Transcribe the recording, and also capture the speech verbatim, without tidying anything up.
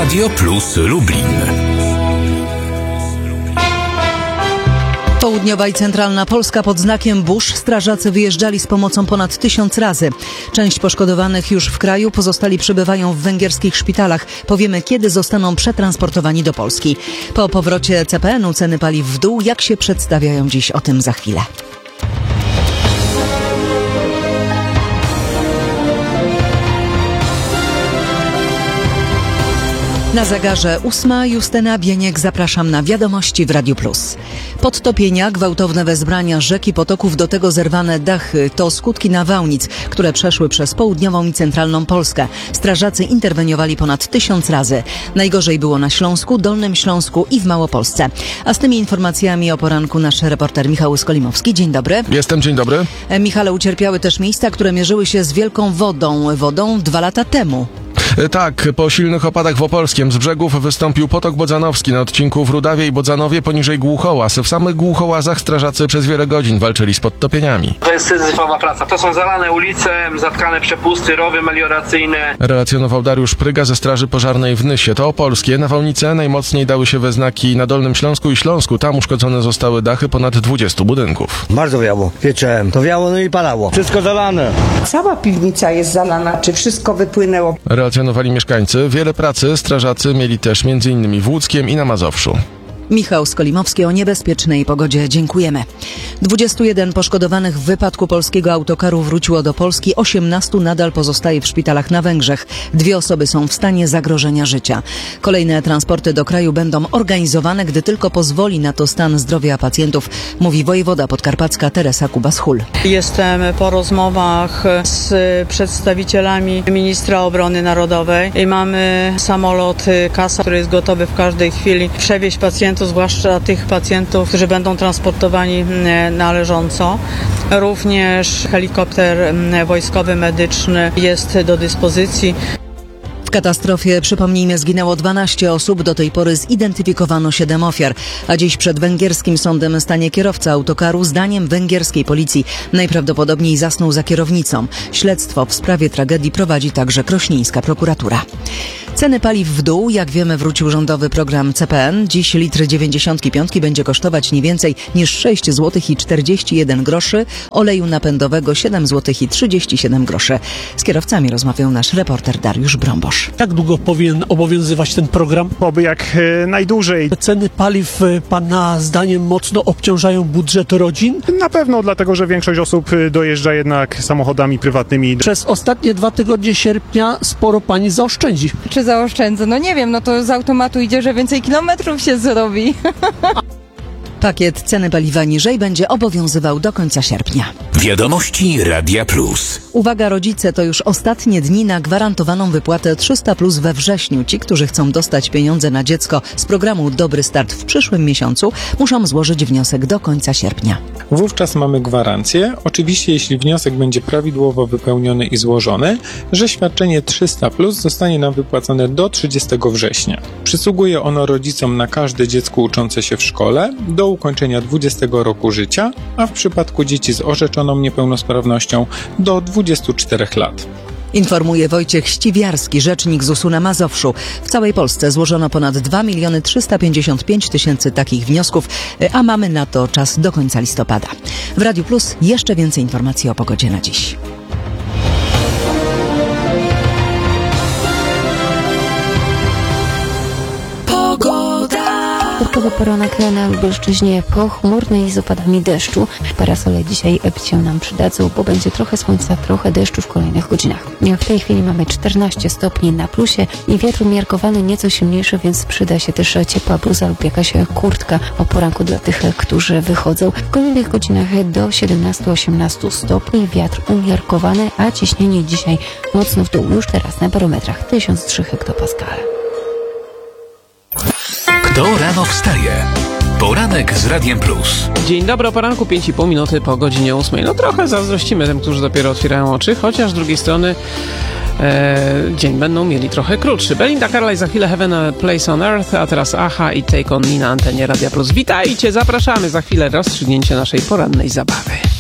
Radio Plus Lublin. Południowa i centralna Polska pod znakiem burz. Strażacy wyjeżdżali z pomocą ponad tysiąc razy. Część poszkodowanych już w kraju, pozostali przebywają w węgierskich szpitalach. Powiemy, kiedy zostaną przetransportowani do Polski. Po powrocie C P N u ceny paliw w dół. Jak się przedstawiają dziś? O tym za chwilę. Na zegarze ósma. Justyna Bieniek, zapraszam na wiadomości w Radiu Plus. Podtopienia, gwałtowne wezbrania rzek i potoków, do tego zerwane dachy to skutki nawałnic, które przeszły przez południową i centralną Polskę. Strażacy interweniowali ponad tysiąc razy. Najgorzej było na Śląsku, Dolnym Śląsku i w Małopolsce. A z tymi informacjami o poranku nasz reporter Michał Skolimowski. Dzień dobry. Jestem, dzień dobry. Michale, ucierpiały też miejsca, które mierzyły się z wielką wodą. Wodą dwa lata temu. Tak, po silnych opadach w Opolskiem z brzegów wystąpił potok bodzanowski na odcinku w Rudawie i Bodzanowie poniżej Głuchołaz. W samych Głuchołazach strażacy przez wiele godzin walczyli z podtopieniami. To jest syzyfowa praca. To są zalane ulice, zatkane przepusty, rowy melioracyjne. Relacjonował Dariusz Pryga ze Straży Pożarnej w Nysie. To opolskie. Nawałnice najmocniej dały się we znaki na Dolnym Śląsku i Śląsku. Tam uszkodzone zostały dachy ponad dwudziestu budynków. Bardzo wiało. Pieczem. To wiało, no i palało. Wszystko zalane. Cała piwnica jest zalana. Czy wszystko wypłynęło? Relacjonowali mieszkańcy. Wiele pracy strażacy mieli też między innymi w Łódzkiem i na Mazowszu. Michał Skolimowski, o niebezpiecznej pogodzie dziękujemy. dwudziestu jeden poszkodowanych w wypadku polskiego autokaru wróciło do Polski, osiemnastu nadal pozostaje w szpitalach na Węgrzech. Dwie osoby są w stanie zagrożenia życia. Kolejne transporty do kraju będą organizowane, gdy tylko pozwoli na to stan zdrowia pacjentów, mówi wojewoda podkarpacka Teresa Kubas-Hul. Jestem po rozmowach z przedstawicielami ministra obrony narodowej i mamy samolot Kasa, który jest gotowy w każdej chwili przewieźć pacjentów, zwłaszcza tych pacjentów, którzy będą transportowani należąco. Również helikopter wojskowy medyczny jest do dyspozycji. W katastrofie, przypomnijmy, zginęło dwanaście osób, do tej pory zidentyfikowano siedem ofiar, a dziś przed węgierskim sądem stanie kierowca autokaru. Zdaniem węgierskiej policji najprawdopodobniej zasnął za kierownicą. Śledztwo w sprawie tragedii prowadzi także krośnieńska prokuratura. Ceny paliw w dół. Jak wiemy, wrócił rządowy program C P N. Dziś litr dziewięćdziesiątki piątki będzie kosztować nie więcej niż sześć złotych i czterdzieści jeden groszy. Oleju napędowego siedem złotych i trzydzieści siedem groszy. Z kierowcami rozmawiał nasz reporter Dariusz Brąbosz. Jak długo powinien obowiązywać ten program? Oby jak e, najdłużej. Ceny paliw e, pana zdaniem mocno obciążają budżet rodzin? Na pewno, dlatego że większość osób dojeżdża jednak samochodami prywatnymi. Przez ostatnie dwa tygodnie sierpnia sporo pani zaoszczędzi. Czy zaoszczędzę? No nie wiem, no to z automatu idzie, że więcej kilometrów się zrobi. Pakiet ceny paliwa niżej będzie obowiązywał do końca sierpnia. Wiadomości Radia Plus. Uwaga, rodzice, to już ostatnie dni na gwarantowaną wypłatę trzysta plus we wrześniu. Ci, którzy chcą dostać pieniądze na dziecko z programu Dobry Start w przyszłym miesiącu, muszą złożyć wniosek do końca sierpnia. Wówczas mamy gwarancję, oczywiście jeśli wniosek będzie prawidłowo wypełniony i złożony, że świadczenie trzysta plus zostanie nam wypłacone do trzydziestego września. Przysługuje ono rodzicom na każde dziecko uczące się w szkole do ukończenia dwudziestego roku życia, a w przypadku dzieci z orzeczoną niepełnosprawnością do dwudziestu czterech lat. Informuje Wojciech Ściwiarski, rzecznik zusu na Mazowszu. W całej Polsce złożono ponad dwa miliony trzysta pięćdziesiąt pięć tysięcy takich wniosków, a mamy na to czas do końca listopada. W Radiu Plus jeszcze więcej informacji o pogodzie na dziś. Wtorkowy poranek na Lubelszczyźnie pochmurny z opadami deszczu. Parasole dzisiaj się nam przydadzą, bo będzie trochę słońca, trochę deszczu w kolejnych godzinach. W tej chwili mamy czternaście stopni na plusie i wiatr umiarkowany, nieco silniejszy, więc przyda się też ciepła bluza lub jakaś kurtka o poranku dla tych, którzy wychodzą. W kolejnych godzinach do siedemnastu do osiemnastu stopni, wiatr umiarkowany, a ciśnienie dzisiaj mocno w dół. Już teraz na barometrach tysiąc trzy hektopaskale. Kto rano wstaje? Poranek z Radiem Plus. Dzień dobry, o poranku, pięć i pół minuty po godzinie ósmej. No trochę zazdrościmy tym, którzy dopiero otwierają oczy, chociaż z drugiej strony e, dzień będą mieli trochę krótszy. Belinda Carlisle za chwilę Heaven a Place on Earth, a teraz Aha i Take on Me na antenie Radia Plus. Witajcie, zapraszamy za chwilę rozstrzygnięcie naszej porannej zabawy.